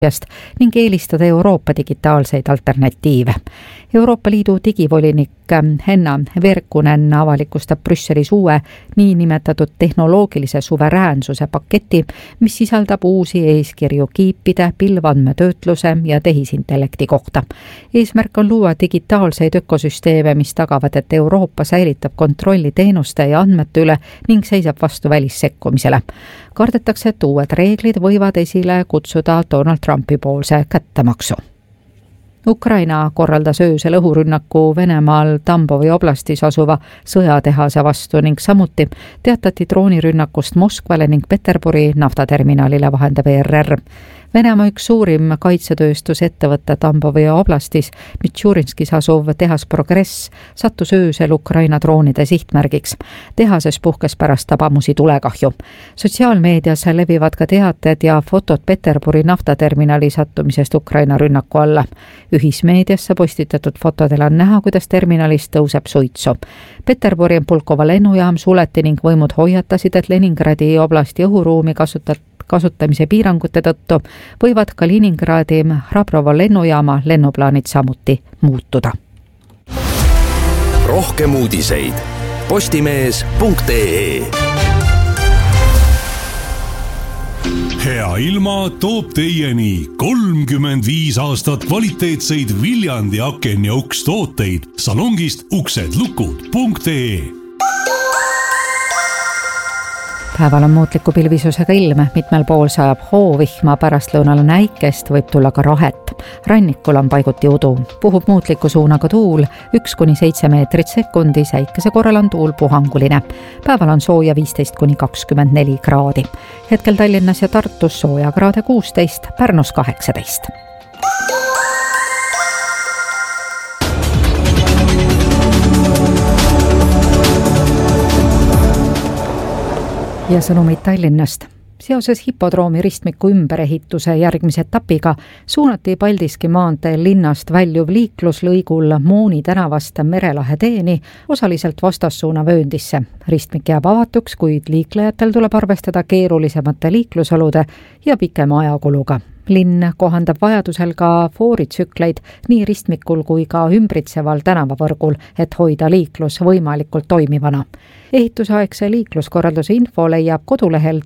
ning eelistada Euroopa digitaalseid alternatiive. Euroopa Liidu digivolinik Henna Virkkunen avalikustab Brüsselis uue niinimetatud tehnoloogilise suveräänsuse paketi, mis sisaldab uusi eeskirju kiipide, pilvandmetöötluse ja tehisintellekti kohta. Eesmärk on luua digitaalseid ökosüsteeme, mis tagavad, et Euroopa säilitab kontrolli teenuste ja andmete üle ning seisab vastu välissekkumisele. Kardetakse, et uued reeglid võivad esile kutsuda Donald Trumpi poolse kättemaksu. Ukraina korraldas öösel õhurünnaku Venemaal Tambovi oblastis asuva sõjatehase vastu ning samuti teatati droonirünnakust Moskvale ning Peterburi naftaterminalile, vahendab ERR. Venemaa üks suurim kaitsetööstusettevõtte Tambovi oblastis Mitšurinskis asuv tehas Progress sattus öösel Ukraina droonide sihtmärgiks. Tehases puhkes pärast tabamusi tulekahju. Sotsiaalmeedias levivad ka teated ja fotod Peterburi naftaterminali sattumisest Ukraina rünnaku alla. Ühismeediasse postitatud fotodel on näha, kuidas terminalist tõuseb suitsu. Peterburi Pulkova lennujaam suleti ning võimud hoiatasid, et Leningradi oblasti õhuruumi kasutamise piirangute tõttu võivad Kaliningradi Hrabrovo lennujaama lennuplaanid samuti muutuda. Rohkem uudiseid postimees.ee. Hea ilma toob teieni 35 aastat kvaliteetseid Viljandi aken ja uks tooteid salongist uksedlukud.ee. Päeval on muutliku pilvisusega ilm, mitmel pool sajab hoovihma, pärastlõunal on äikest, võib tulla ka rahet. Rannikul on paiguti udu. Puhub muutliku suunaga tuul 1-7 meetrit sekundis, äikese korral on tuul puhanguline. Päeval on sooja 15-24 kraadi. Hetkel Tallinnas ja Tartus sooja kraade 16, Pärnus 18. Ja sõnumid Tallinnast. Seoses hipodroomi ristmiku ümberehituse järgmise etapiga suunati Paldiski maanteel linnast väljuv liikluslõigul Mooni tänavast Merelahe teeni osaliselt vastassuuna vööndisse. Ristmik jääb avatuks, kuid liiklejatel tuleb arvestada keerulisemate liiklusolude ja pikema ajakuluga. Linn kohandab vajadusel ka fooritsükleid nii ristmikul kui ka ümbritseval tänavavõrgul, et hoida liiklus võimalikult toimivana. Ehitusaegse liikluskorralduse info leiab kodulehel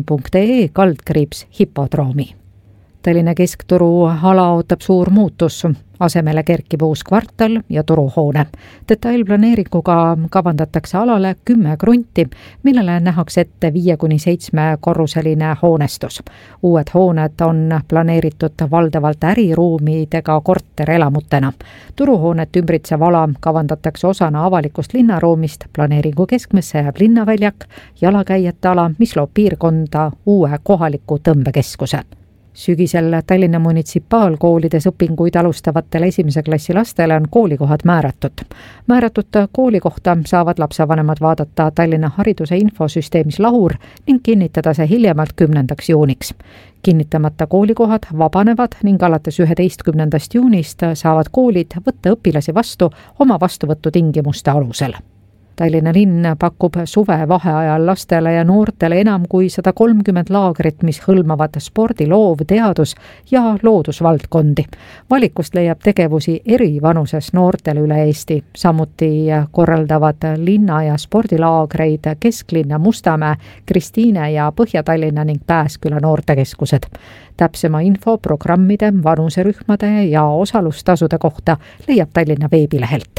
tallinn.ee/hipodroomi. Tallinna keskturu ala ootab suur muutus. Asemele kerkib uus kvartal ja turuhoone. Detailplaneeringuga kavandatakse alale 10 krunti, millele nähakse ette 5-7 korruseline hoonestus. Uued hooned on planeeritud valdavalt äriruumidega korterelamutena. Turuhoonet ümbritsev ala kavandatakse osana avalikust linnaruumist, planeeringu keskmesse jääb linnaväljak, jalakäijate ala, mis loob piirkonda uue kohaliku tõmbekeskuse. Sügisel Tallinna munitsipaalkoolides õpinguid alustavatele 1. klassi lastele on koolikohad määratud. Määratud koolikohta saavad lapsevanemad vaadata Tallinna hariduse infosüsteemis Lahur ning kinnitada see hiljemalt 10. juuniks. Kinnitamata koolikohad vabanevad ning alates 11. juunist saavad koolid võtta õpilasi vastu oma vastuvõtu tingimuste alusel. Tallinna linn pakub suve vaheajal lastele ja noortele enam kui 130 laagrit, mis hõlmavad spordi, loov, teadus ja loodusvaldkondi. Valikust leiab tegevusi eri vanuses noortele üle Eesti. Samuti korraldavad linna- ja spordilaagreid Kesklinna, Mustamäe, Kristiine ja Põhja-Tallinna ning Pääsküla noortekeskused. Täpsema info programmide, vanuserühmade ja osalustasude kohta leiab Tallinna veebilehelt.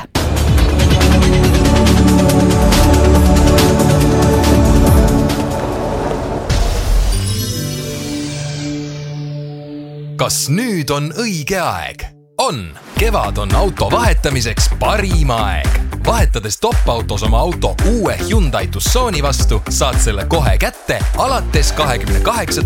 Kas nüüd on õige aeg? On! Kevad on auto vahetamiseks parim aeg. Vahetades Top-Autos oma auto uue Hyundai Tucsoni vastu, saad selle kohe kätte alates 28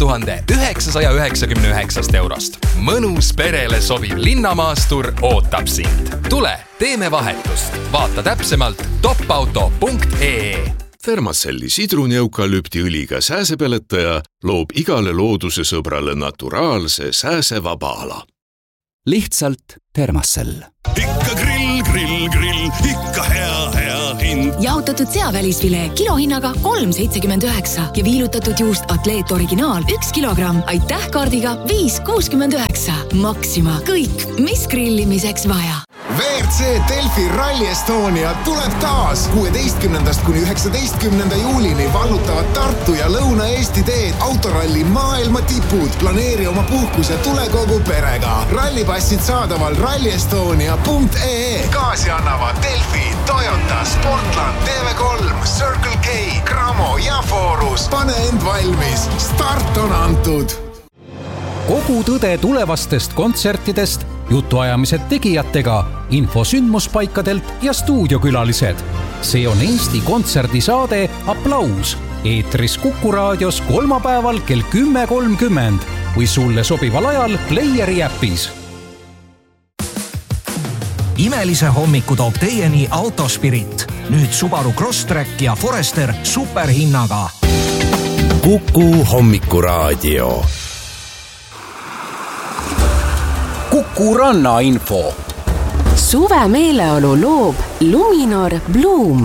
999 eurost. Mõnus perele sobiv linnamaastur ootab sind. Tule, teeme vahetust. Vaata täpsemalt topauto.ee. Thermacelli sidruneukalüptiõliga sääsepeletaja loob igale looduse sõbrale naturaalse sääsevaba ala. Lihtsalt Thermacell. Ikka grill, ikka hea. hind. Jaotatud seavälisfilee kilohinnaga 3,79 ja viilutatud juust Atleet Originaal 1 kilogramm. Aitäh kaardiga 5,69. Maxima. Kõik, mis grillimiseks vaja. WRC Delfi Rally Estonia tuleb taas 16. kuni 19. juulini vallutavad Tartu ja Lõuna-Eesti teed autoralli maailma tipud. Planeeri oma puhkus ja tule kogu perega. Rallipassid saadaval rallyestonia.ee. Kaasi annavad Delfi, Toyota, Sportland, TV3, Circle K, Cramo ja Forus. Pane end valmis. Start on antud. Kogu tõde tulevastest kontsertidest, jutuajamised tegijatega, info sündmuspaikadelt ja stuudiokülalised. See on Eesti kontserdisaade Applaus. Eetris Kuku raadios kolmapäeval kell 10.30 või sulle sobival ajal Playeri äpis. Imelise hommiku toob teieni Autospirit. Nüüd Subaru Crosstrek ja Forester superhinnaga. Kuku hommikuraadio. Kuku rannainfo. Suve meeleolu loob Luminor Bloom.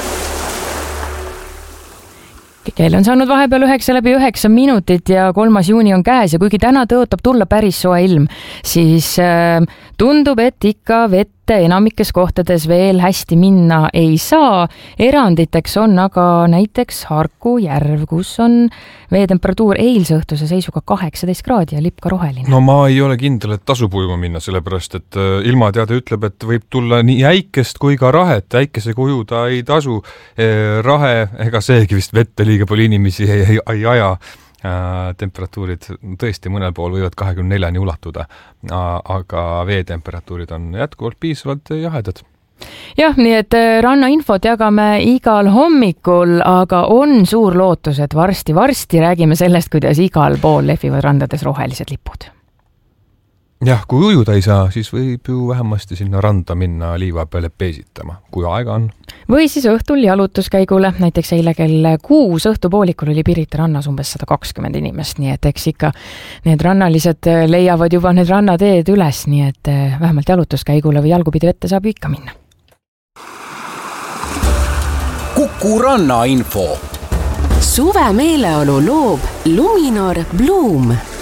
Kell on saanud vahepeal 9:09 minutit ja 3. juuni on käes ja kuigi täna tõotab tulla päris soe ilm, siis tundub, et ikka vette enamikes kohtades veel hästi minna ei saa. Eranditeks on aga näiteks Harku järv, kus on veetemperatuur eilse õhtuse seisuga 18 kraadi ja lipp ka roheline. No ma ei ole kindel, et tasub ujuma minna, sellepärast et ilmateade ütleb, et võib tulla nii äikest kui ka rahet. Äikesega ujuda ei tasu. Rahe, ega seegi vist vette liiga palju inimesi ei aja. Temperatuurid tõesti mõnel pool võivad 24-ni ulatuda, aga veetemperatuurid on jätkuvalt piisavalt jahedad. Jah, nii et rannainfot jagame igal hommikul, aga on suur lootus, et varsti räägime sellest, kuidas igal pool lehvivad randades rohelised lipud. Jah, kui ujuda ei saa, siis võib ju vähemasti sinna randa minna liiva peale peesitama, kui aega on. Või siis õhtul jalutuskäigule, näiteks eile kell 6 õhtupoolikul oli Pirita rannas umbes 120 inimest, nii et eks ikka need rannalised leiavad juba need rannateed üles, nii et vähemalt jalutuskäigule või jalgupidi vette saab ju ikka minna. Kuku rannainfo. Suve meeleolu loob Luminor Bloom.